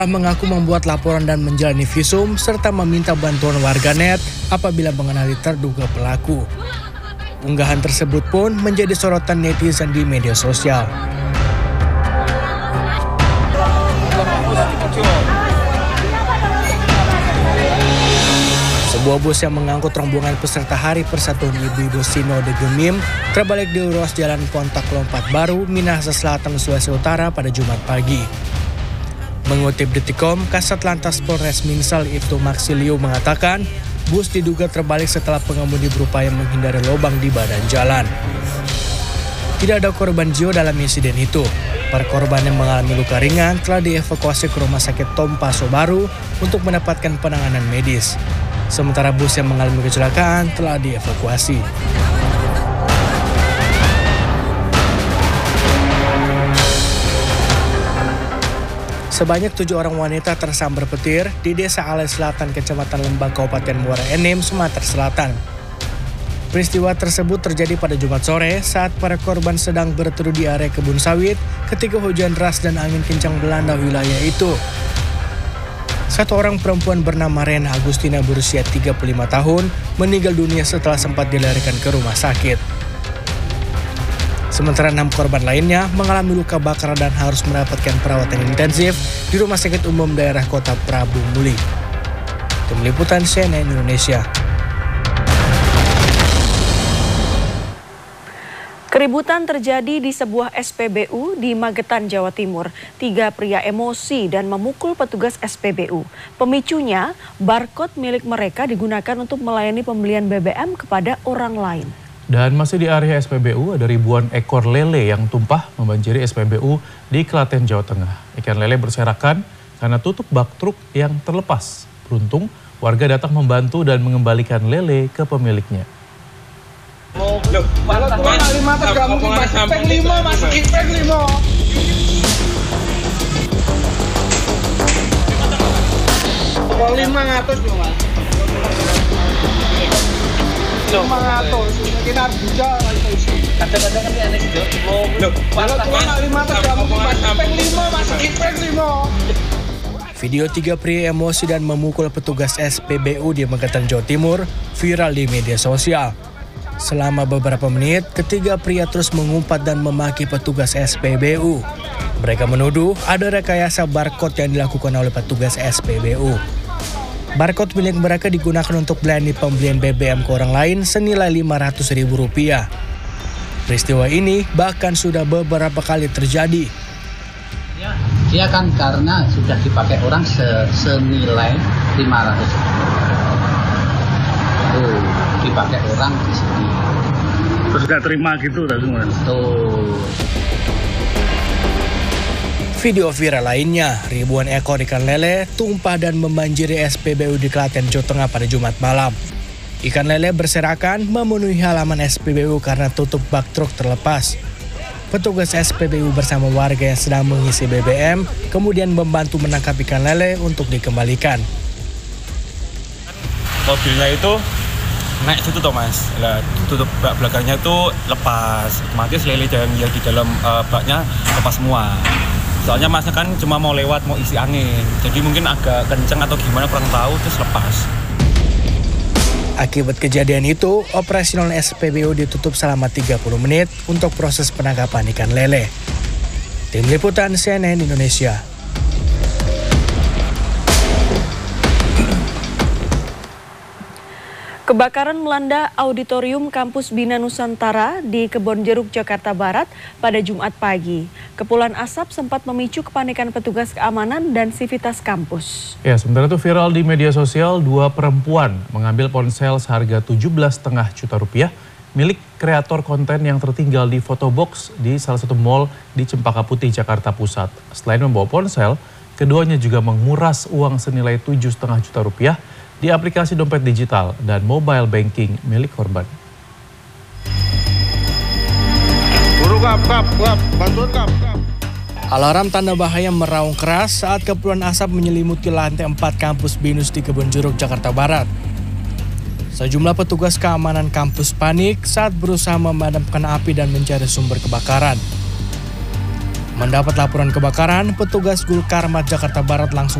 mengaku membuat laporan dan menjalani visum serta meminta bantuan warganet apabila mengenali terduga pelaku. Unggahan tersebut pun menjadi sorotan netizen di media sosial. Sebuah bus yang mengangkut rombongan peserta Hari Persatuan Ibu-Ibu Sinode Gemim terbalik di ruas Jalan Pontak Lompat Baru, Minahasa Selatan, Sulawesi Utara pada Jumat pagi. Mengutip Detikcom, Kasat Lantas Polres Mingsal Ibtu Maksilio mengatakan bus diduga terbalik setelah pengemudi berupaya menghindari lubang di badan jalan. Tidak ada korban jiwa dalam insiden itu. Para korban yang mengalami luka ringan telah dievakuasi ke Rumah Sakit Tompaso Baru untuk mendapatkan penanganan medis. Sementara bus yang mengalami kecelakaan telah dievakuasi. Sebanyak 7 orang wanita tersambar petir di Desa Alai Selatan, Kecamatan Lembang, Kabupaten Muara Enim, Sumatera Selatan. Peristiwa tersebut terjadi pada Jumat sore saat para korban sedang berteduh di area kebun sawit ketika hujan deras dan angin kencang melanda wilayah itu. Satu orang perempuan bernama Rena Agustina berusia 35 tahun meninggal dunia setelah sempat dilarikan ke rumah sakit. Sementara 6 korban lainnya mengalami luka bakar dan harus mendapatkan perawatan intensif di Rumah Sakit Umum Daerah Kota Prabu Muli. Tim Liputan CNN Indonesia. Keributan terjadi di sebuah SPBU di Magetan, Jawa Timur. 3 pria emosi dan memukul petugas SPBU. Pemicunya, barcode milik mereka digunakan untuk melayani pembelian BBM kepada orang lain. Dan masih di area SPBU, ada ribuan ekor lele yang tumpah membanjiri SPBU di Klaten, Jawa Tengah. Ikan lele berserakan karena tutup bak truk yang terlepas. Beruntung, warga datang membantu dan mengembalikan lele ke pemiliknya. Loh, kalau tuan 5 gak mungkin masuk peng 5, masukin peng 5. Kalau 500 loh mas. 500, kita harus bisa. Kadang-kadang kan aneh gitu. Loh, kalau tuan 500 gak mungkin masuk peng 5, masukin peng 5. Video 3 pria emosi dan memukul petugas SPBU di Magetan, Jawa Timur viral di media sosial. Selama beberapa menit, ketiga pria terus mengumpat dan memaki petugas SPBU. Mereka menuduh ada rekayasa barcode yang dilakukan oleh petugas SPBU. Barcode milik mereka digunakan untuk melayani pembelian BBM ke orang lain senilai Rp500.000. Peristiwa ini bahkan sudah beberapa kali terjadi. Dia kan karena sudah dipakai orang senilai 500. Dipakai orang di sini. Terus gak terima gitu tak semua? Video viral lainnya, ribuan ekor ikan lele tumpah dan membanjiri SPBU di Klaten, Jawa Tengah pada Jumat malam. Ikan lele berserakan memenuhi halaman SPBU karena tutup bak truk terlepas. Petugas SPBU bersama warga yang sedang mengisi BBM kemudian membantu menangkap ikan lele untuk dikembalikan. Mobilnya itu naik situ toh mas, lah tutup bak belakangnya itu lepas, otomatis lele yang di dalam baknya lepas semua. Soalnya masnya kan cuma mau lewat, mau isi angin, jadi mungkin agak kenceng atau gimana kurang tahu, terus lepas. Akibat kejadian itu, operasional SPBU ditutup selama 30 menit untuk proses penangkapan ikan lele. Tim Liputan CNN Indonesia. Kebakaran melanda auditorium kampus Bina Nusantara di Kebonjeruk, Jakarta Barat pada Jumat pagi. Kepulan asap sempat memicu kepanikan petugas keamanan dan sivitas kampus. Ya, sementara itu viral di media sosial, 2 perempuan mengambil ponsel seharga Rp17,5 juta milik kreator konten yang tertinggal di fotobox di salah satu mal di Cempaka Putih, Jakarta Pusat. Selain membawa ponsel, keduanya juga menguras uang senilai Rp7,5 juta di aplikasi dompet digital dan mobile banking milik korban. Alarm tanda bahaya meraung keras saat kepulan asap menyelimuti lantai 4 kampus BINUS di Kebonjeruk, Jakarta Barat. Sejumlah petugas keamanan kampus panik saat berusaha memadamkan api dan mencari sumber kebakaran. Mendapat laporan kebakaran, petugas Gul Karmat Jakarta Barat langsung